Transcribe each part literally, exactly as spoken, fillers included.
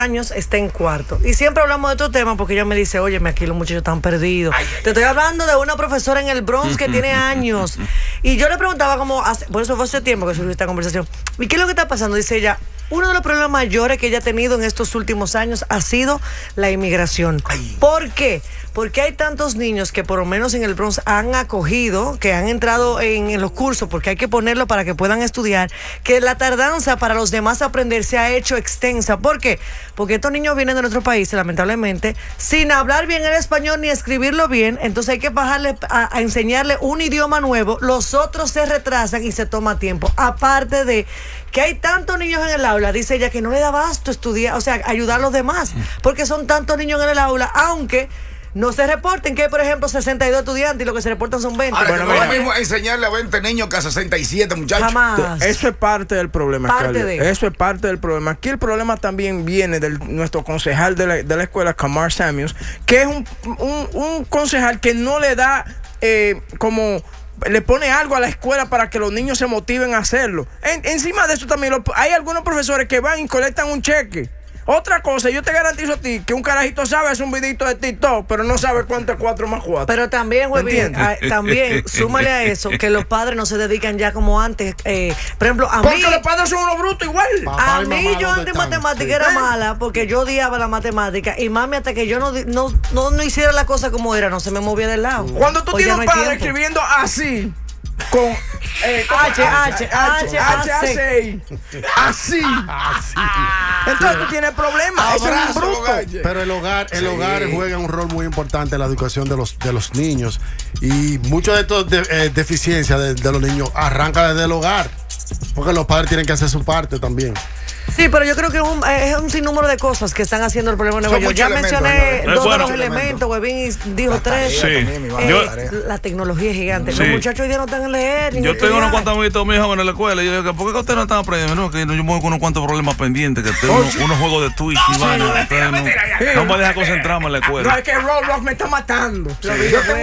años está en cuarto. Y siempre hablamos de estos temas porque ella me dice, óyeme, aquí los muchachos están perdidos. Ay, ay, Te estoy hablando de una profesora en el Bronx que tiene años. Y yo le preguntaba como, hace, por eso fue hace tiempo que surgió esta conversación, ¿y qué es lo que está pasando? Dice ella, uno de los problemas mayores que ella ha tenido en estos últimos años ha sido la inmigración. Ay. ¿Por qué? Porque hay tantos niños que por lo menos en el Bronx han acogido, que han entrado en, en los cursos, porque hay que ponerlo para que puedan estudiar, que la tardanza para los demás aprender se ha hecho extensa. ¿Por qué? Porque estos niños vienen de nuestro país, lamentablemente, sin hablar bien el español ni escribirlo bien, entonces hay que bajarle a, a enseñarle un idioma nuevo, los otros se retrasan y se toma tiempo. Aparte de que hay tantos niños en el aula, dice ella, que no le da basto estudiar, o sea, ayudar a los demás, porque son tantos niños en el aula, aunque no se reporten que hay, por ejemplo, sesenta y dos estudiantes y lo que se reportan son veinte. Ahora, bueno, no es lo mismo enseñarle a veinte niños que a sesenta y siete, muchachos. Jamás. Eso es parte del problema, parte de... Eso es parte del problema. Aquí el problema también viene de nuestro concejal de la, de la escuela, Kamar Samuels, que es un, un, un concejal que no le da eh, como... le pone algo a la escuela para que los niños se motiven a hacerlo. En, encima de eso también lo, hay algunos profesores que van y colectan un cheque. Otra cosa, yo te garantizo a ti que un carajito sabe hacer un videito de TikTok, pero no sabe cuánto es cuatro más cuatro. Pero también, güey, bien, a, también, súmale a eso, que los padres no se dedican ya como antes. Eh, por ejemplo, a porque mí... Porque los padres son unos brutos igual. Papá a mí yo antes matemática sí. era mala, porque yo odiaba la matemática, y mami hasta que yo no, no, no, no hiciera la cosa como era, no se me movía del lado. Cuando tú Hoy tienes no un padre tiempo. escribiendo así... con eh, H, H, H, H, H, así. Entonces tú tienes problemas. Eso es un bruto. Pero el hogar, el hogar juega un rol muy importante en la educación de los, de los niños. Y muchas de estas de, eh, deficiencias de, de los niños arranca desde el hogar. Porque los padres tienen que hacer su parte también. Sí, pero yo creo que es un, es un sinnúmero de cosas que están haciendo el problema de Nueva York. Ya mencioné dos bueno, de los elementos, Webin dijo tres. Sí. Eh, yo, la tecnología es gigante. Sí. Los muchachos hoy día no están en leer. Yo tengo unos cuantos amiguitos míos en la escuela y yo digo, ¿por qué ustedes no están aprendiendo? No, que yo me voy con unos cuantos problemas pendientes, que tengo unos, unos juegos de Twitch y van. No me deja concentrarme en la escuela. No, es que Roblox me está matando. Sí.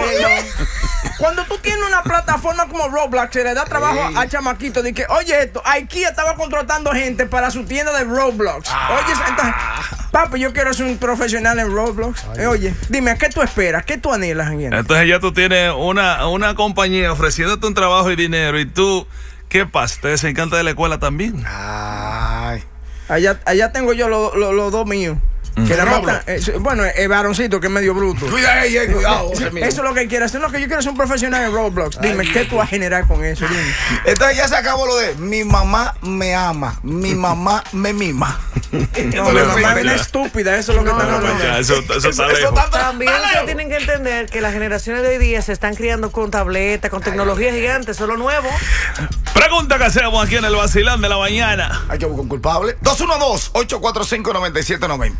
Cuando tú tienes una plataforma como Roblox, se le da trabajo sí. al chamaquito de que, oye, esto, IKEA estaba contratando gente para su tienda de Roblox. Ah. Oye, entonces, papi, yo quiero ser un profesional en Roblox. Eh, oye, dime, ¿qué tú esperas? ¿Qué tú anhelas? Bien? Entonces ya tú tienes una, una compañía ofreciéndote un trabajo y dinero y tú, ¿qué pasa? ¿Te desencanta de la escuela también? Ay. Allá, allá tengo yo los lo, lo dos míos. Que la mata, eh, bueno, el varoncito que es medio bruto. Cuidado, eh, cuidado. Eso es lo que quiere hacer. No, que yo quiero ser un profesional en Roblox. Dime, ay, ¿qué tú vas a generar con eso? Dime. Entonces ya se acabó lo de mi mamá me ama, mi mamá me mima. No, mi mamá es estúpida, eso es lo que no, están hablando. No, eso, eso, eso, eso, eso también ustedes tienen que entender que las generaciones de hoy día se están criando con tabletas, con tecnología gigante, eso es lo nuevo. Pregunta que hacemos aquí en el vacilón de la mañana. Hay que buscar un culpable. dos uno dos, ocho cuatro cinco, nueve siete nueve cero.